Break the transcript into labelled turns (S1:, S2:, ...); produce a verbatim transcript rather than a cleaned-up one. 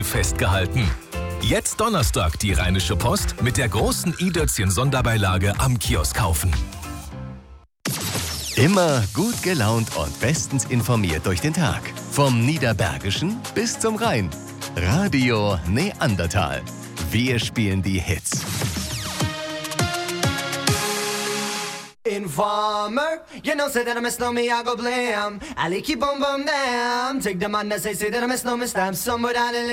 S1: festgehalten. Jetzt Donnerstag die Rheinische Post mit der großen i-Dötzchen-Sonderbeilage am Kiosk kaufen.
S2: Immer gut gelaunt und bestens informiert durch den Tag. Vom Niederbergischen bis zum Rhein. Radio Neandertal. Wir spielen die Hits.
S3: Informer, you know, say that I miss no me, I go blam. I keep on bum damn. Take the man that say, say that I miss no me, stamp somewhere down in